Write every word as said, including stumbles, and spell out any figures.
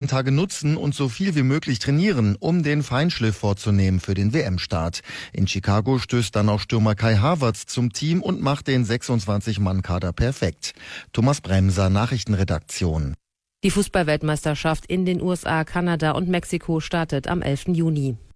Tage nutzen und so viel wie möglich trainieren, um den Feinschliff vorzunehmen für den W M-Start. In Chicago stößt dann auch Stürmer Kai Havertz zum Team und macht den sechsundzwanzig-Mann-Kader perfekt. Thomas Bremser, Nachrichtenredaktion. Die Fußballweltmeisterschaft in den U S A, Kanada und Mexiko startet am elften Juni.